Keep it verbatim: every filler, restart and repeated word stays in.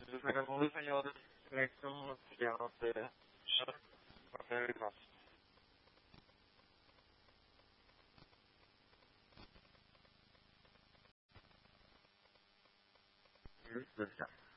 ですが、ご自身用でレクションの付き合わせ、シャップ、わかります。Yes, yes, yes.